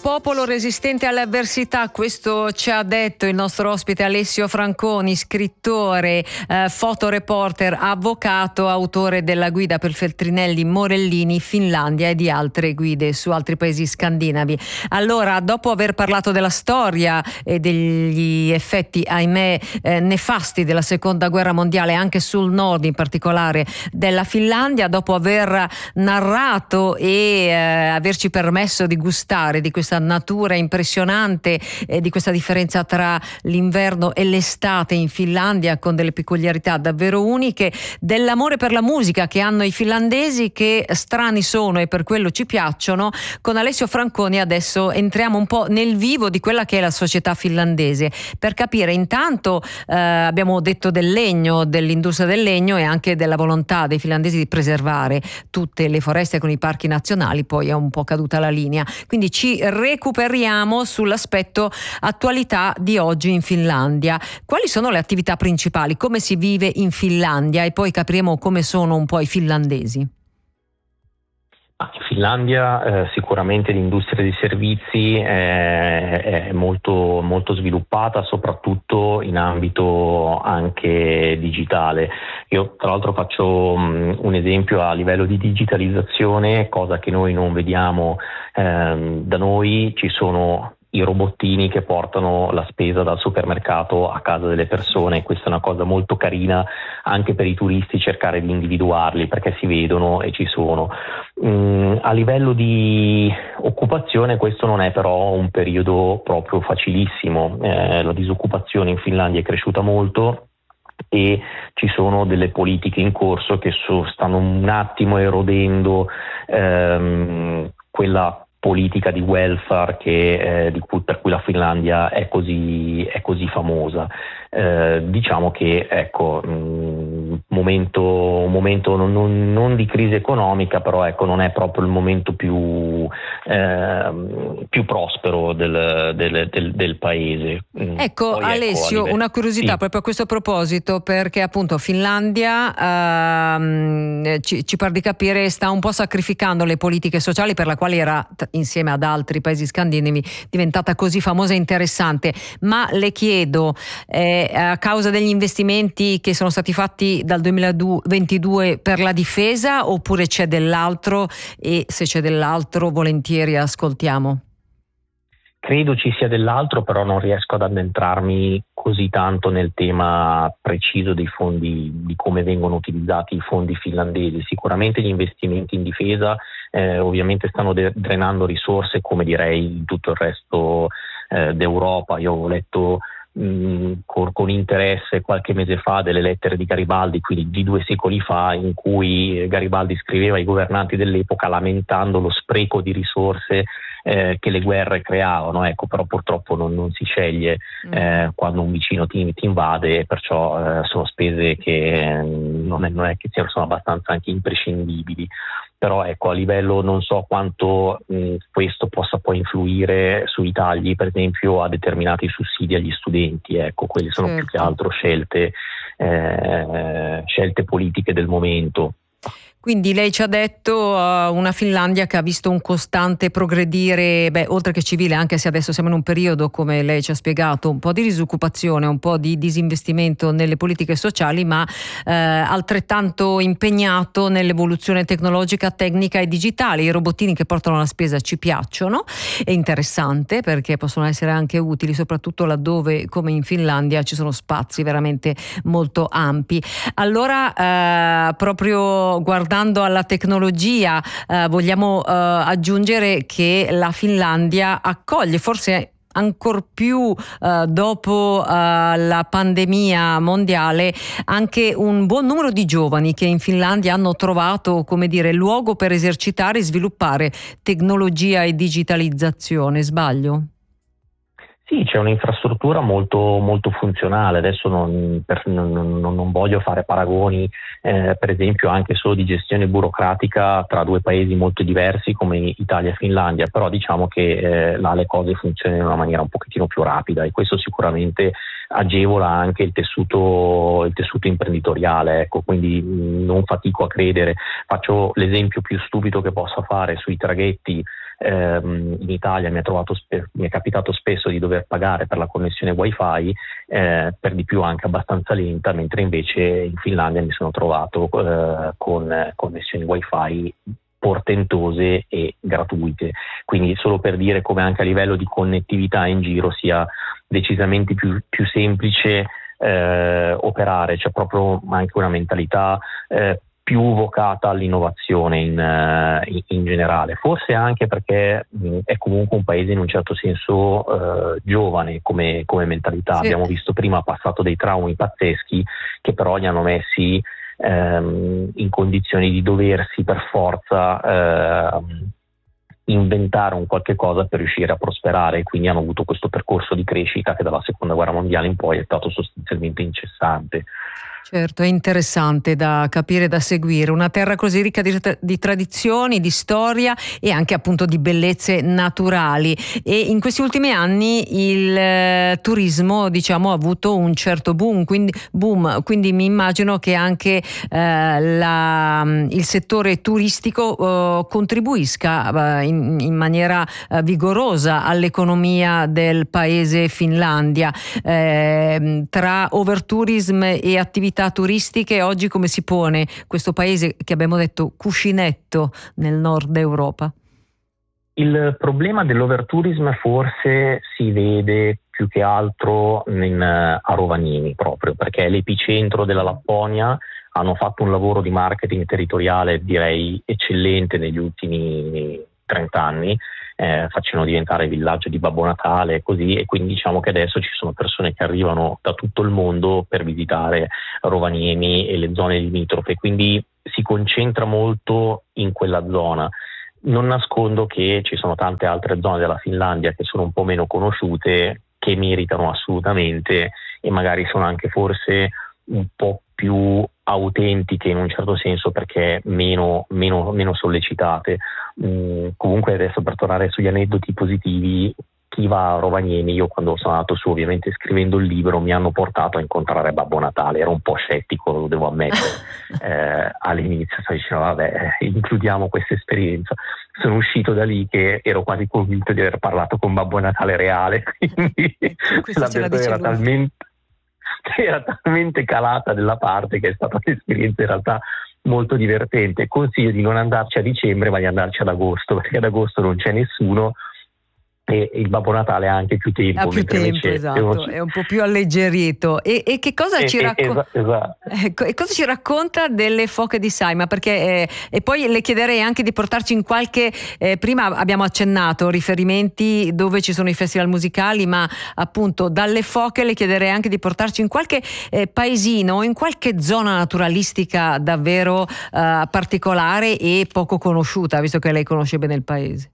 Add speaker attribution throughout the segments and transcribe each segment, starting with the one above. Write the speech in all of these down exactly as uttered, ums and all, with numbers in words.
Speaker 1: popolo resistente alle avversità, questo ci ha detto il nostro ospite Alessio Franconi, scrittore, eh, fotoreporter, avvocato, autore della guida per Feltrinelli Morellini, Finlandia e di altre guide su altri paesi scandinavi. Allora, dopo aver parlato della storia e degli effetti, ahimè, eh, nefasti della seconda guerra mondiale anche sul nord, in particolare della Finlandia, dopo aver narrato e eh, averci permesso di gustare di questa natura impressionante e di questa differenza tra l'inverno e l'estate in Finlandia, con delle peculiarità davvero uniche, dell'amore per la musica che hanno i finlandesi, che strani sono e per quello ci piacciono. Con Alessio Franconi adesso entriamo un po' nel vivo di quella che è la società finlandese, per capire intanto, eh, abbiamo detto del legno, dell'industria del legno e anche della volontà dei finlandesi di preservare tutte le foreste con i parchi nazionali. Poi è un po' caduta la linea, quindi ci recuperiamo sull'aspetto attualità di oggi in Finlandia. Quali sono le attività principali? Come si vive in Finlandia? E poi capiremo come sono un po' i finlandesi.
Speaker 2: In Finlandia eh, sicuramente l'industria dei servizi è, è molto, molto sviluppata, soprattutto in ambito anche digitale. Io tra l'altro faccio um, un esempio a livello di digitalizzazione, cosa che noi non vediamo. Eh, da noi ci sono i robottini che portano la spesa dal supermercato a casa delle persone. Questa è una cosa molto carina anche per i turisti, cercare di individuarli perché si vedono e ci sono. Mm, a livello di occupazione questo non è però un periodo proprio facilissimo. Eh, la disoccupazione in Finlandia è cresciuta molto e ci sono delle politiche in corso che so, stanno un attimo erodendo ehm, quella politica di welfare che, eh, di cui, per cui la Finlandia è così, è così famosa. Eh, diciamo che ecco, mh, momento, un momento non, non, non di crisi economica, però ecco, non è proprio il momento più, eh, più prospero del, del, del, del paese.
Speaker 1: Ecco, Poi, Alessio, ecco, livello... una curiosità sì. proprio a questo proposito, perché appunto Finlandia ehm, ci, ci par di capire sta un po' sacrificando le politiche sociali per la quale era, insieme ad altri paesi scandinavi, diventata così famosa e interessante. Ma le chiedo, eh, a causa degli investimenti che sono stati fatti dal duemilaventidue per la difesa, oppure c'è dell'altro? E se c'è dell'altro, volentieri ascoltiamo.
Speaker 2: Credo ci sia dell'altro, però non riesco ad addentrarmi così tanto nel tema preciso dei fondi, di come vengono utilizzati i fondi finlandesi. Sicuramente gli investimenti in difesa eh, ovviamente stanno de- drenando risorse, come direi in tutto il resto eh, d'Europa. Io ho letto mh, con, con interesse qualche mese fa delle lettere di Garibaldi, quindi di due secoli fa, in cui Garibaldi scriveva ai governanti dell'epoca lamentando lo spreco di risorse Eh, che le guerre creavano. Ecco, però purtroppo non, non si sceglie eh, mm. quando un vicino ti, ti invade, e perciò eh, sono spese che non è, non è che sono abbastanza anche imprescindibili. Però ecco, a livello non so quanto mh, questo possa poi influire sui tagli, per esempio, a determinati sussidi agli studenti. Ecco, quelle sono certo. più che altro scelte, eh, scelte politiche del momento.
Speaker 1: Quindi lei ci ha detto uh, una Finlandia che ha visto un costante progredire, beh, oltre che civile, anche se adesso siamo in un periodo, come lei ci ha spiegato, un po' di disoccupazione, un po' di disinvestimento nelle politiche sociali, ma eh, altrettanto impegnato nell'evoluzione tecnologica, tecnica e digitale. I robottini che portano la spesa ci piacciono, è interessante perché possono essere anche utili, soprattutto laddove, come in Finlandia, ci sono spazi veramente molto ampi. Allora, eh, proprio guardando alla tecnologia, eh, vogliamo eh, aggiungere che la Finlandia accoglie, forse ancor più eh, dopo eh, la pandemia mondiale, anche un buon numero di giovani che in Finlandia hanno trovato, come dire, luogo per esercitare e sviluppare tecnologia e digitalizzazione. Sbaglio?
Speaker 2: Sì, c'è un'infrastruttura molto, molto funzionale. Adesso non, per, non, non voglio fare paragoni, eh, per esempio anche solo di gestione burocratica tra due paesi molto diversi come Italia e Finlandia, però diciamo che eh, là le cose funzionano in una maniera un pochettino più rapida, e questo sicuramente agevola anche il tessuto, il tessuto imprenditoriale, ecco, quindi mh, non fatico a credere. Faccio l'esempio più stupido che possa fare: sui traghetti ehm, in Italia mi è, trovato spe- mi è capitato spesso di dover pagare per la connessione wifi, eh, per di più anche abbastanza lenta, mentre invece in Finlandia mi sono trovato eh, con connessioni wifi portentose e gratuite. Quindi solo per dire come anche a livello di connettività in giro sia decisamente più, più semplice eh, operare, c'è proprio anche una mentalità eh, più vocata all'innovazione in, in, in generale, forse anche perché mh, è comunque un paese in un certo senso eh, giovane come, come mentalità. Sì. Abbiamo visto prima passato dei traumi pazzeschi che però li hanno messi ehm, in condizioni di doversi per forza ehm, inventare un qualche cosa per riuscire a prosperare, e quindi hanno avuto questo percorso di crescita che dalla seconda guerra mondiale in poi è stato sostanzialmente incessante.
Speaker 1: Certo, è interessante da capire, da seguire, una terra così ricca di, di tradizioni, di storia e anche appunto di bellezze naturali, e in questi ultimi anni il eh, turismo, diciamo, ha avuto un certo boom, quindi, boom, quindi mi immagino che anche eh, la, il settore turistico eh, contribuisca eh, in, in maniera eh, vigorosa all'economia del paese Finlandia. Eh, tra overtourism e attività turistiche, oggi come si pone questo paese che abbiamo detto cuscinetto nel nord Europa?
Speaker 2: Il problema dell'overtourism forse si vede più che altro in, a Rovaniemi, proprio perché è l'epicentro della Lapponia. Hanno fatto un lavoro di marketing territoriale direi eccellente negli ultimi trenta anni, eh, facendo diventare villaggio di Babbo Natale e così, e quindi diciamo che adesso ci sono persone che arrivano da tutto il mondo per visitare Rovaniemi e le zone limitrofe, quindi si concentra molto in quella zona. Non nascondo che ci sono tante altre zone della Finlandia che sono un po' meno conosciute, che meritano assolutamente e magari sono anche forse un po' più autentiche in un certo senso perché meno, meno, meno sollecitate. Mm, comunque adesso, per tornare sugli aneddoti positivi, chi va a Rovaniemi, io quando sono andato su, ovviamente scrivendo il libro, mi hanno portato a incontrare Babbo Natale. Ero un po' scettico, lo devo ammettere, eh, all'inizio stavo dicendo vabbè, includiamo questa esperienza. Sono uscito da lì che ero quasi convinto di aver parlato con Babbo Natale reale, quindi la persona era talmente era talmente calata della parte che è stata un'esperienza in realtà molto divertente. Consiglio di non andarci a dicembre ma di andarci ad agosto, perché ad agosto non c'è nessuno e il Babbo Natale ha anche più tempo.
Speaker 1: Ha più tempo, esatto, è un po' più alleggerito. E, e che cosa
Speaker 2: e,
Speaker 1: ci racconta?
Speaker 2: Esatto.
Speaker 1: Ecco, e cosa ci racconta delle foche di Saimaa? Perché eh, e poi le chiederei anche di portarci in qualche eh, prima abbiamo accennato riferimenti dove ci sono i festival musicali, ma appunto dalle foche le chiederei anche di portarci in qualche eh, paesino o in qualche zona naturalistica davvero eh, particolare e poco conosciuta, visto che lei conosce bene il paese.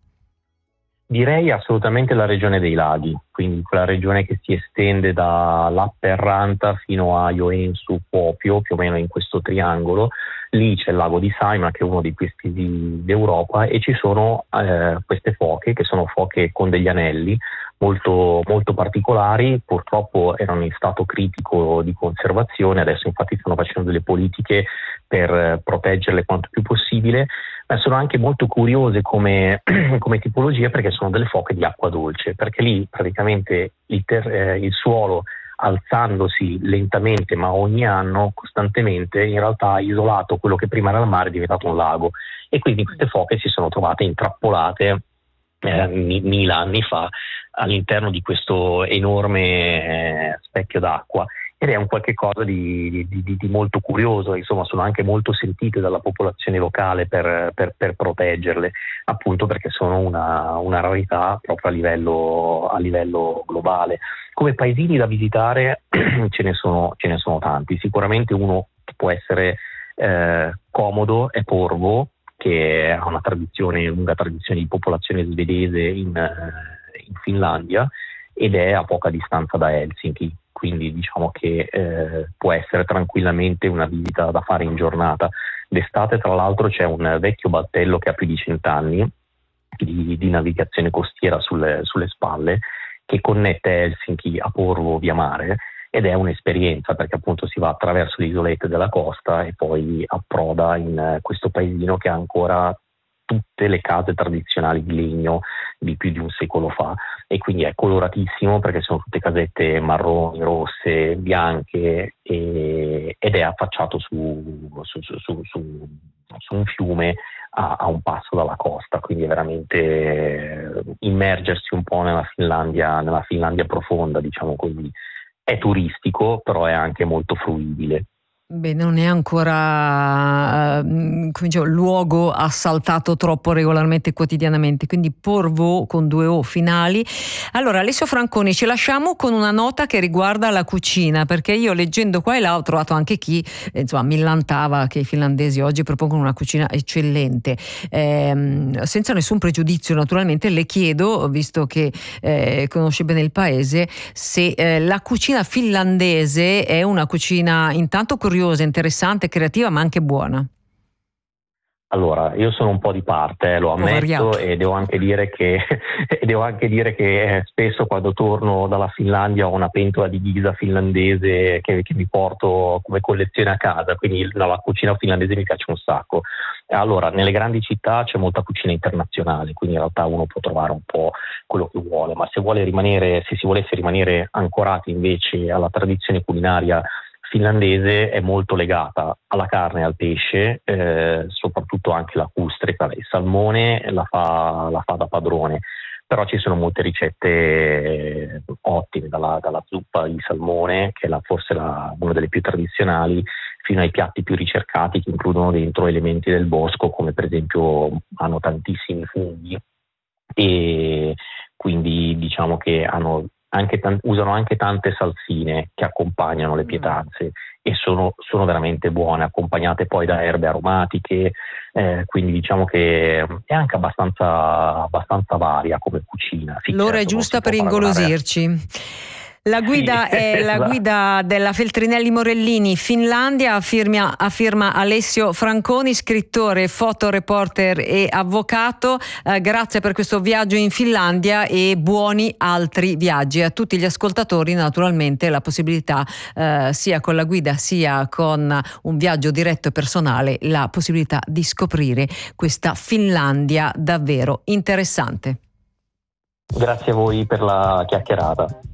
Speaker 2: Direi assolutamente la regione dei laghi, quindi quella regione che si estende da Lappeenranta fino a Joensuu, Kuopio, più o meno in questo triangolo. Lì c'è il lago di Saimaa, che è uno dei più estivi d'Europa, e ci sono eh, queste foche, che sono foche con degli anelli molto, molto particolari. Purtroppo erano in stato critico di conservazione, adesso infatti stanno facendo delle politiche per proteggerle quanto più possibile, ma sono anche molto curiose come, come tipologia, perché sono delle foche di acqua dolce, perché lì praticamente il, ter- eh, il suolo, alzandosi lentamente ma ogni anno costantemente, in realtà ha isolato quello che prima era il mare, è diventato un lago, e quindi queste foche si sono trovate intrappolate eh, mila anni fa all'interno di questo enorme eh, specchio d'acqua. Ed è un qualche cosa di, di, di, di molto curioso, insomma sono anche molto sentite dalla popolazione locale per, per, per proteggerle, appunto perché sono una, una rarità proprio a livello, a livello globale. Come paesini da visitare ce ne sono, ce ne sono tanti. Sicuramente uno che può essere eh, comodo è Porvoo, che ha una tradizione, lunga tradizione di popolazione svedese in, in Finlandia, ed è a poca distanza da Helsinki. Quindi diciamo che eh, può essere tranquillamente una visita da fare in giornata. D'estate, tra l'altro, c'è un vecchio battello che ha più di cent'anni di, di navigazione costiera sulle, sulle spalle, che connette Helsinki a Porvoo via mare, ed è un'esperienza perché appunto si va attraverso le isolette della costa e poi approda in questo paesino che ha ancora tutte le case tradizionali di legno di più di un secolo fa, e quindi è coloratissimo perché sono tutte casette marroni, rosse, bianche, e, ed è affacciato su, su, su, su, su, su un fiume a, a un passo dalla costa, quindi è veramente immergersi un po' nella Finlandia, nella Finlandia profonda, diciamo così. È turistico, però è anche molto fruibile.
Speaker 1: Beh, non è ancora eh, come dicevo, luogo assaltato troppo regolarmente e quotidianamente, quindi Porvoo con due O finali. Allora, Alessio Franconi, ci lasciamo con una nota che riguarda la cucina, perché io leggendo qua e là ho trovato anche chi eh, insomma millantava che i finlandesi oggi propongono una cucina eccellente. Eh, senza nessun pregiudizio, naturalmente, le chiedo, visto che eh, conosce bene il paese, se eh, la cucina finlandese è una cucina intanto curiosa, interessante, creativa, ma anche buona.
Speaker 2: Allora, io sono un po' di parte, eh, lo ammetto, e devo anche dire che, devo anche dire che eh, spesso quando torno dalla Finlandia ho una pentola di ghisa finlandese che, che mi porto come collezione a casa, quindi no, la cucina finlandese mi piace un sacco. Allora, nelle grandi città c'è molta cucina internazionale, quindi in realtà uno può trovare un po' quello che vuole, ma se vuole rimanere, se si volesse rimanere ancorati invece alla tradizione culinaria finlandese, è molto legata alla carne e al pesce, eh, soprattutto anche la custrica, il salmone la fa, la fa da padrone, però ci sono molte ricette ottime, dalla, dalla zuppa di salmone, che è la, forse la, una delle più tradizionali, fino ai piatti più ricercati che includono dentro elementi del bosco, come per esempio hanno tantissimi funghi, e quindi diciamo che hanno Anche t- usano anche tante salsine che accompagnano le pietanze e sono, sono veramente buone, accompagnate poi da erbe aromatiche, eh, quindi diciamo che è anche abbastanza, abbastanza varia come cucina. Sì,
Speaker 1: l'ora
Speaker 2: certo,
Speaker 1: è giusta per ingolosirci. La guida
Speaker 2: sì,
Speaker 1: è la
Speaker 2: esatto.
Speaker 1: guida della Feltrinelli Morellini Finlandia, firma, a firma Alessio Franconi, scrittore, fotoreporter e avvocato. Eh, grazie per questo viaggio in Finlandia e buoni altri viaggi. A tutti gli ascoltatori naturalmente la possibilità eh, sia con la guida sia con un viaggio diretto e personale, la possibilità di scoprire questa Finlandia davvero interessante.
Speaker 2: Grazie a voi per la chiacchierata.